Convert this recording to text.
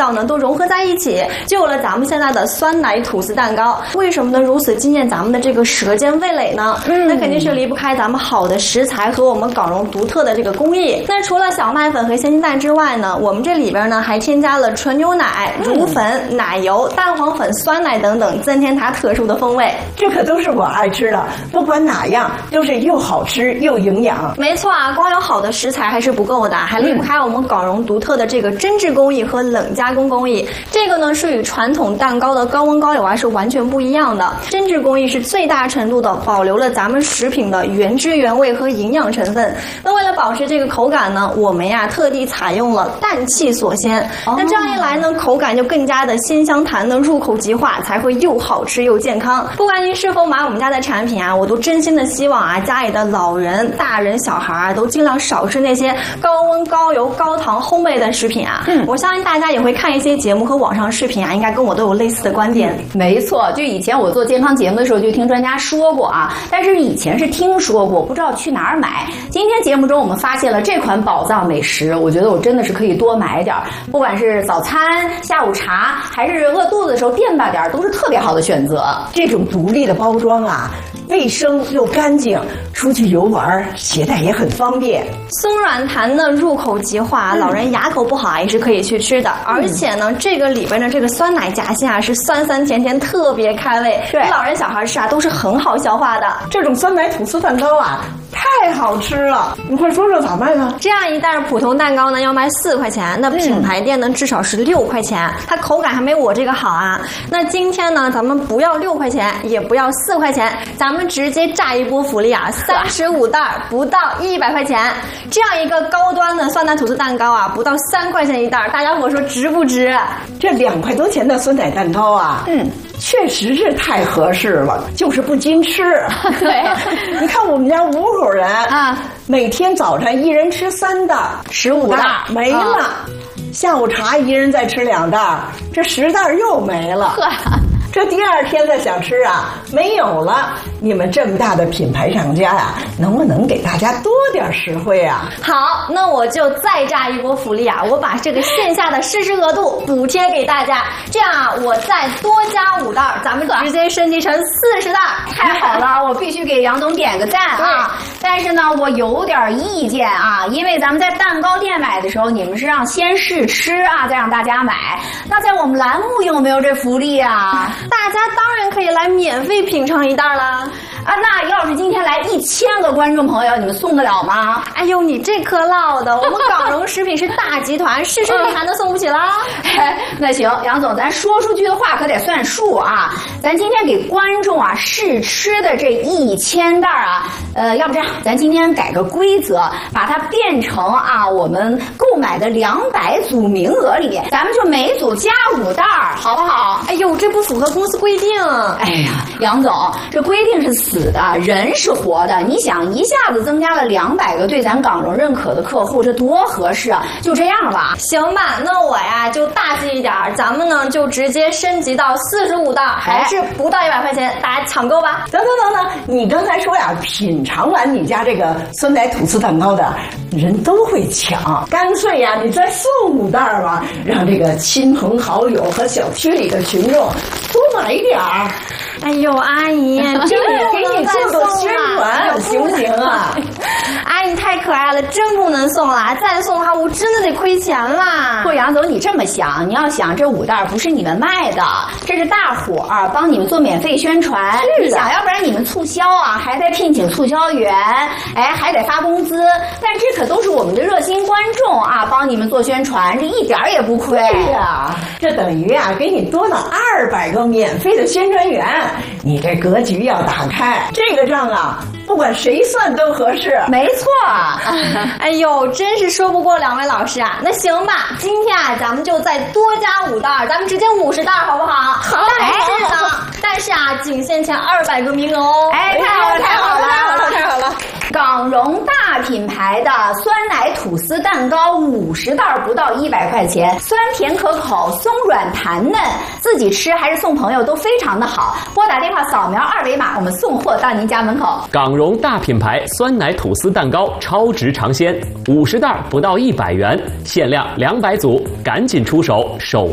料呢都融合在一起，就有了咱们现在的酸奶吐司蛋糕。为什么呢如此惊艳咱们的这个舌尖味蕾呢？那肯定是离不开咱们好的食材和我们港荣独特的这个工艺。那除了小麦粉和鲜鸡蛋之外呢，我们这里边呢还添加了纯牛奶、乳粉、奶油、蛋黄粉、酸奶等等，增添它特殊的风味。 这可都是我爱吃的，不管哪样都是又好吃又营养。 没错啊，光有好的食材还是不够的，还离不开我们港荣独特的这个蒸制工艺和冷加工工艺。这个呢是与传统蛋糕的高温高油是完全不一样的。蒸制工艺是最大程度的保留了咱们食品的原汁原味和营养成分。那为了保持这个口感呢，我们呀特地采用了氮气锁鲜。那这样一来呢，口感就更加的鲜香弹嫩，入口即化，才会又好吃又健康。不管您是否买我们家的产品啊，我都真心的希望啊，家里的老人、大人、小孩啊，都尽量少吃那些高温、高油、高糖烘焙的食品啊。我相信大家也会看一些节目和网上视频啊，应该跟我都有类似的观点。 没错，就以前我做健康节目的时候就听专家说过啊，但是以前是听说过，不知道去哪儿买。今天节目中我们发现了这款宝藏美食，我觉得我真的是可以多买点，不管是早餐、下午茶，还是饿肚子的时候垫吧点，都是特别好的选择。 这种独立的包装啊，卫生又干净，出去游玩携带也很方便。 松软弹嫩，入口即化，老人牙口不好啊也是可以去吃的。而且呢，这个里边的这个酸奶夹心啊，是酸酸甜甜，特别开胃，对老人小孩吃啊都是很好消化的。 这种酸奶吐司蛋糕啊，太好吃了！你快说说咋卖呢？ 这样一袋普通蛋糕呢要卖4块钱，那品牌店呢至少是6块钱，它口感还没我这个好啊。那今天呢，咱们不要6块钱，也不要4块钱，咱们直接炸一波福利啊，35袋不到100块钱，这样一个高端的酸奶吐司蛋糕啊，不到3块钱一袋，大家伙说值不值？ 这2块多钱的酸奶蛋糕啊，确实是太合适了，就是不禁吃。 对， 你看我们家5口人啊，每天早上一人吃3袋，15袋没了。下午茶一人再吃2袋，这10袋又没了。这第2天再想吃啊，没有了。你们这么大的品牌商家啊，能不能给大家多点实惠啊？ 好，那我就再炸一波福利啊！我把这个线下的试吃额度补贴给大家，这样啊，我再多加5袋，咱们直接升级成40袋。 太好了，我必须给杨总点个赞啊！但是呢，我有点意见啊，因为咱们在蛋糕店买的时候，你们是让先试吃啊，再让大家买。那在我们栏目有没有这福利啊？ 大家当然可以来免费品尝1袋啦！ 啊，那要是今天来1000个观众朋友，你们送得了吗？ 哎呦，你这颗唠的，我们港荣食品是大集团，试吃你还能送不起啦？ 那行，杨总，咱说出去的话可得算数啊！咱今天给观众啊试吃的这1000袋啊，要不这样，咱今天改个规则，把它变成啊我们购买的200组名额里，咱们就每组加5袋，好不好？ 哎呦，这不符合公司规定。 哎呀，杨总，这规定是死的，人是活的。你想一下子增加了200个对咱港荣认可的客户，这多合适啊！就这样吧， 行吧，那我呀就大气一点，咱们呢就直接升级到45袋，还是不到100块钱，大家抢购吧。 等，你刚才说呀，品尝完你家这个酸奶吐司蛋糕的人都会抢，干脆呀你再送5袋吧，让这个亲朋好友和小区里的群众多买一点儿。 哎呦，阿姨，这个给你做做宣传，行不行啊？ 阿姨太可爱了，真不能送了，再送的话我真的得亏钱啦。 不，杨总，你这么想，你要想这5袋不是你们卖的，这是大伙儿帮你们做免费宣传。你想，要不然你们促销啊，还得聘请促销员，哎，还得发工资，但这可都是我们的热心观众啊，帮你们做宣传，这一点也不亏。 对呀，这等于啊给你多了200个免费的宣传员，你这格局要打开，这个账啊不管谁算都合适。 没错。 哎呦，真是说不过2位老师啊。那行吧，今天啊咱们就再多加5袋，咱们直接50袋好不好？好。但是啊仅限前200个名额哦。 哎，太好了。港荣大品牌的酸奶吐司蛋糕50袋不到100块钱，酸甜可口，松软弹嫩，自己吃还是送朋友都非常的好。拨打电话扫描2维码，我们送货到您家门口。 港荣大品牌酸奶吐司蛋糕超值尝鲜，50袋不到100元，限量200组，赶紧出手，手